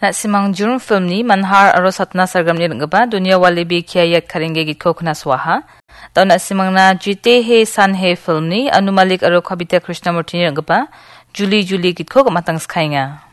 Nak simang jurung film ni manhar aro satna sargam ni rengba dunia walibi kiayat karinge gitko kena swaha. Tau nak simang na jite he san he film ni Anu Malik aro Khabita Krishnamurti ni rengba Juli gitko matang skainga.